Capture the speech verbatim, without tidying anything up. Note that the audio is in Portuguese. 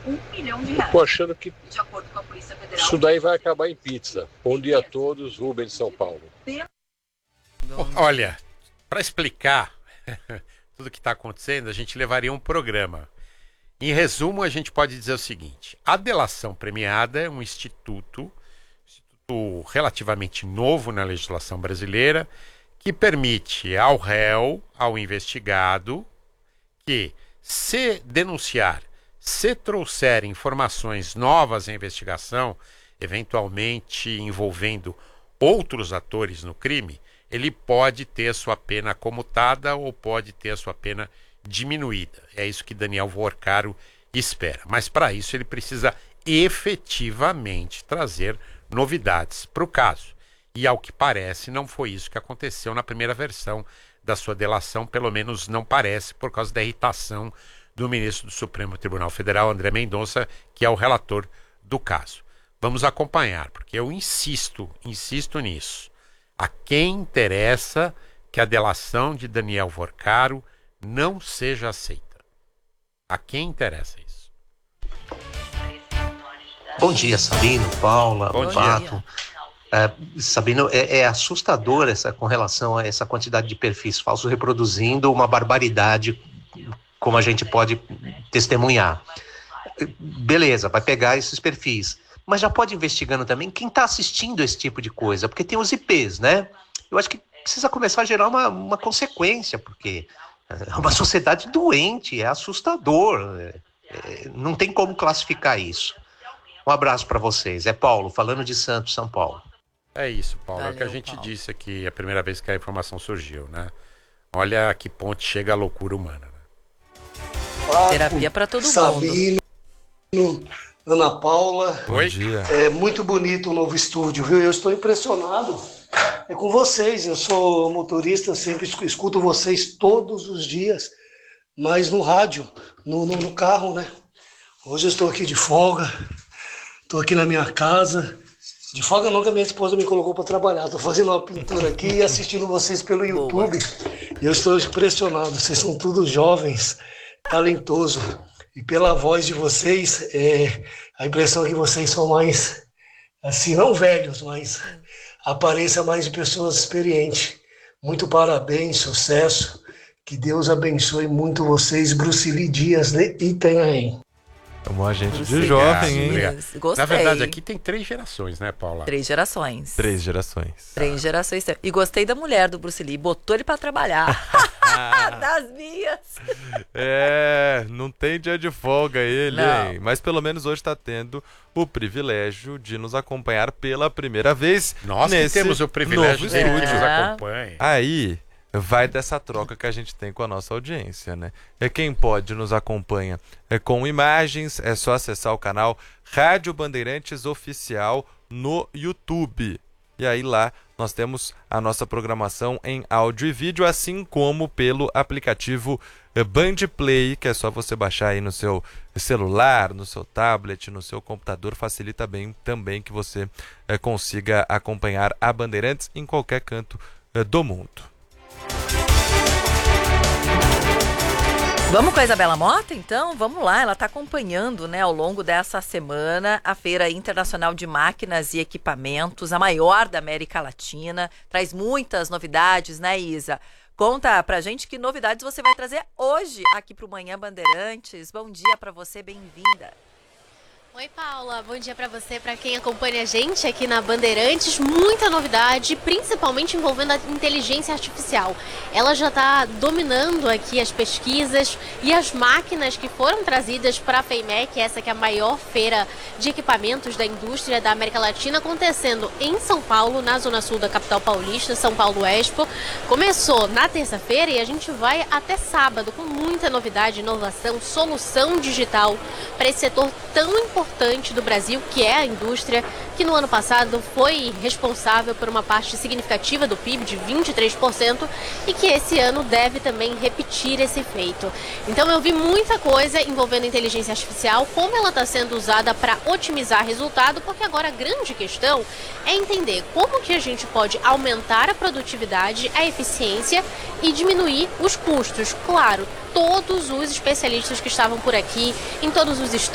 um milhão de reais. Tô achando que De acordo com a Polícia Federal, isso daí vai acabar em pizza. Bom dia a todos, Rubens de São Paulo. Olha, para explicar tudo o que está acontecendo, a gente levaria um programa. Em resumo, a gente pode dizer o seguinte: a delação premiada é um instituto, instituto relativamente novo na legislação brasileira, que permite ao réu, ao investigado, que, se denunciar, se trouxer informações novas à investigação, eventualmente envolvendo outros atores no crime, ele pode ter sua pena comutada ou pode ter sua pena diminuída. É isso que Daniel Vorcaro espera. Mas para isso ele precisa efetivamente trazer novidades para o caso. E ao que parece não foi isso que aconteceu na primeira versão da sua delação, pelo menos não parece, por causa da irritação do ministro do Supremo Tribunal Federal, André Mendonça, que é o relator do caso. Vamos acompanhar, porque eu insisto, insisto nisso. A quem interessa que a delação de Daniel Vorcaro não seja aceita. A quem interessa isso? Bom dia, Sabino, Paula, Bom Pato. É, Sabino, é, é assustador essa, com relação a essa quantidade de perfis falsos reproduzindo uma barbaridade, como a gente pode testemunhar. Beleza, vai pegar esses perfis, mas já pode ir investigando também quem está assistindo esse tipo de coisa, porque tem os I Ps, né? Eu acho que precisa começar a gerar uma, uma consequência, porque é uma sociedade doente, é assustador, é, é, não tem como classificar isso. Um abraço para vocês. É Paulo, falando de Santos, São Paulo. É isso, Paulo. Valeu, é o que a gente Paulo. disse aqui a primeira vez que a informação surgiu, né? Olha a que ponto chega a loucura humana. Né? Terapia para todo mundo. Sabino, Ana Paula. Oi? Bom dia. É muito bonito o novo estúdio, viu? Eu estou impressionado. É com vocês. Eu sou motorista, sempre escuto vocês todos os dias, mas no rádio, no, no, no carro, né? Hoje eu estou aqui de folga, estou aqui na minha casa. De folga não, que a minha esposa me colocou para trabalhar. Estou fazendo uma pintura aqui e assistindo vocês pelo YouTube. Eu estou impressionado. Vocês são todos jovens, talentosos. E pela voz de vocês, é, a impressão é que vocês são mais, assim, não velhos, mas a aparência mais de pessoas experientes. Muito parabéns, sucesso. Que Deus abençoe muito vocês, Bruce Lee Dias de Itanhaém. Chamou a gente de Obrigado, jovem, hein? obrigado. Gostei. Na verdade, aqui tem três gerações, né, Paula? Três gerações. Três gerações. Três gerações. E gostei da mulher do Bruce Lee. Botou ele pra trabalhar. Das minhas. É, não tem dia de folga ele, Não. hein? Mas pelo menos hoje está tendo o privilégio de nos acompanhar pela primeira vez. Nós que nesse temos o privilégio novo dele que estúdio. nos É. acompanha. Aí vai dessa troca que a gente tem com a nossa audiência, né? É quem pode nos acompanha é com imagens, é só acessar o canal Rádio Bandeirantes Oficial no YouTube. E aí lá nós temos a nossa programação em áudio e vídeo, assim como pelo aplicativo Band Play, que é só você baixar aí no seu celular, no seu tablet, no seu computador. Facilita bem também que você é, consiga acompanhar a Bandeirantes em qualquer canto é, do mundo. Vamos com a Isabela Mota, então? Vamos lá, ela está acompanhando, né, ao longo dessa semana a Feira Internacional de Máquinas e Equipamentos, a maior da América Latina. Traz muitas novidades, né, Isa? Conta pra gente que novidades você vai trazer hoje aqui pro Manhã Bandeirantes. Bom dia para você, bem-vinda. Oi, Paula. Bom dia para você, para quem acompanha a gente aqui na Bandeirantes. Muita novidade, principalmente envolvendo a inteligência artificial. Ela já está dominando aqui as pesquisas e as máquinas que foram trazidas para a FEIMEC, essa que é a maior feira de equipamentos da indústria da América Latina, acontecendo em São Paulo, na zona sul da capital paulista, São Paulo Expo. Começou na terça-feira e a gente vai até sábado com muita novidade, inovação, solução digital para esse setor tão importante importante do Brasil, que é a indústria, que no ano passado foi responsável por uma parte significativa do P I B de vinte e três por cento e que esse ano deve também repetir esse feito. Então eu vi muita coisa envolvendo inteligência artificial, como ela está sendo usada para otimizar resultado, porque agora a grande questão é entender como que a gente pode aumentar a produtividade, a eficiência e diminuir os custos. Claro, todos os especialistas que estavam por aqui, em todos os